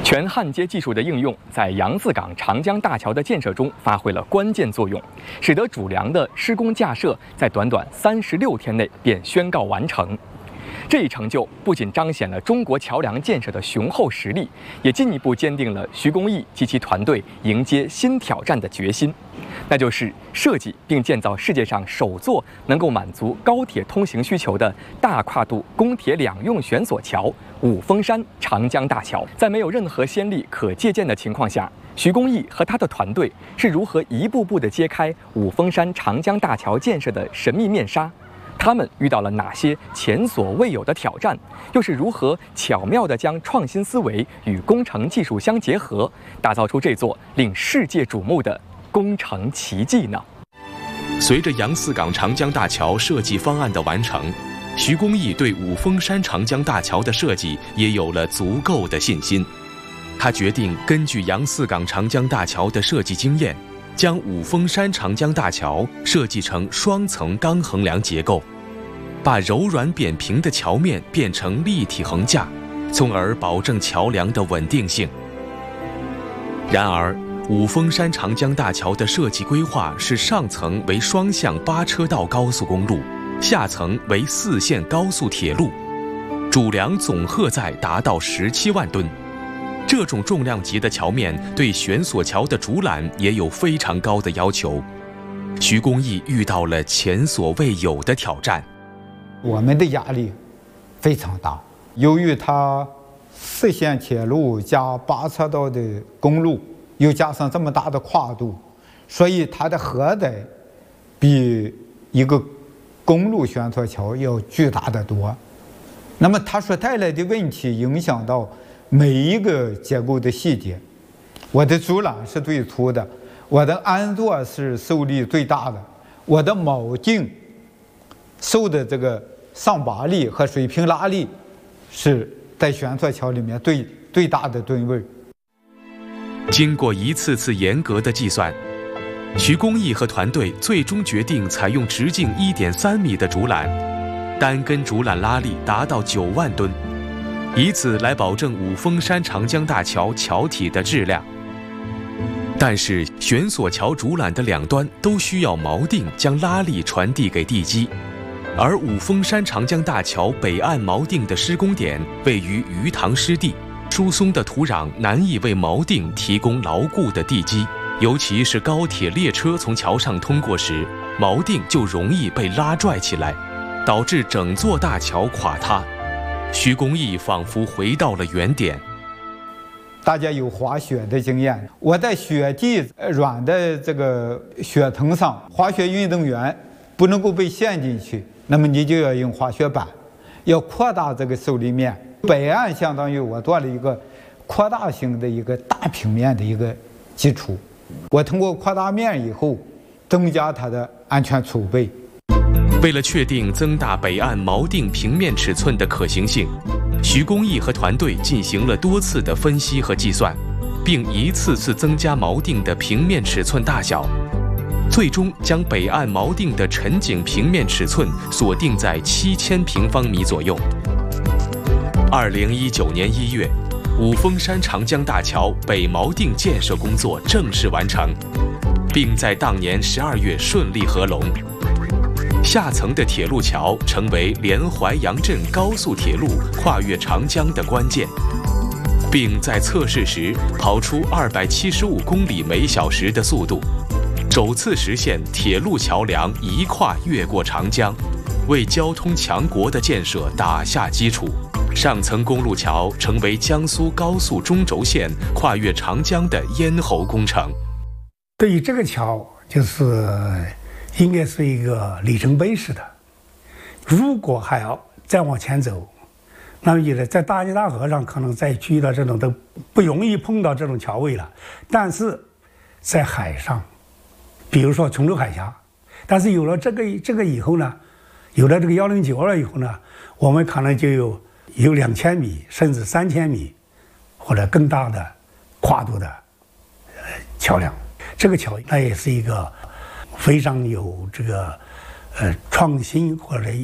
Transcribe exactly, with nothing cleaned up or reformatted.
全焊接技术的应用在杨四港长江大桥的建设中发挥了关键作用，使得主梁的施工架设在短短三十六天内便宣告完成。这一成就不仅彰显了中国桥梁建设的雄厚实力，也进一步坚定了徐公义及其团队迎接新挑战的决心，那就是设计并建造世界上首座能够满足高铁通行需求的大跨度公铁两用悬索桥——五峰山长江大桥。在没有任何先例可借鉴的情况下，徐公义和他的团队是如何一步步地揭开五峰山长江大桥建设的神秘面纱？他们遇到了哪些前所未有的挑战？又是如何巧妙地将创新思维与工程技术相结合，打造出这座令世界瞩目的工程奇迹呢？ 随着杨四港长江大桥设计方案的完成，徐公义对五峰山长江大桥的设计也有了足够的信心。他决定根据杨四港长江大桥的设计经验，将五峰山长江大桥设计成双层钢横梁结构，把柔软扁平的桥面变成立体横架，从而保证桥梁的稳定性。然而，五峰山长江大桥的设计规划是上层为双向八车道高速公路，下层为四线高速铁路，主梁总荷载达到十七万吨。这种重量级的桥面对悬索桥的主缆也有非常高的要求，徐公义遇到了前所未有的挑战。 我们的压力非常大，由于它四线铁路加八车道的公路，又加上这么大的跨度，所以它的荷载比一个公路悬索桥要巨大得多。那么它所带来的问题影响到每一个结构的细节。我的主缆是最粗的，我的安座是受力最大的，我的铆钉受的这个上拔力和水平拉力是在悬索桥里面最最大的吨位。 经过一次次严格的计算，徐公义和团队最终决定采用直径 一点三米的主缆，单根主缆拉力达到九万吨，以此来保证五峰山长江大桥桥体的质量。但是悬索桥主缆的两端都需要锚定将拉力传递给地基，而五峰山长江大桥北岸锚定的施工点位于鱼塘湿地，疏松的土壤难以为锚定提供牢固的地基，尤其是高铁列车从桥上通过时，锚定就容易被拉拽起来，导致整座大桥垮塌。徐公义仿佛回到了原点。 大家有滑雪的经验，我在雪地软的这个雪层上，滑雪运动员不能够被陷进去，那么你就要用滑雪板，要扩大这个受力面。北岸相当于我做了一个扩大型的一个大平面的一个基础，我通过扩大面以后，增加它的安全储备。 为了确定增大北岸锚定平面尺寸的可行性，徐公义和团队进行了多次的分析和计算，并一次次增加锚定的平面尺寸大小，最终将北岸锚定的沉井平面尺寸锁定在七千平方米左右。二零一九年一月，五峰山长江大桥北锚定建设工作正式完成，并在当年十二月顺利合龙。下层的铁路桥成为连淮阳镇高速铁路跨越长江的关键，并在测试时跑出二百七十五公里每小时的速度，首次实现铁路桥梁一跨越过长江，为交通强国的建设打下基础。上层公路桥成为江苏高速中轴线跨越长江的咽喉工程。 对于这个桥，就是应该是一个里程碑式的。如果还要再往前走，那么也在大江大河上可能再遇到这种都不容易碰到这种桥位了。但是在海上，比如说琼州海峡，但是有了这个这个以后呢，有了这个幺零九二以后呢，我们可能就有有两千米甚至三千米或者更大的跨度的呃桥梁。这个桥那也是一个非常有这个呃创新或者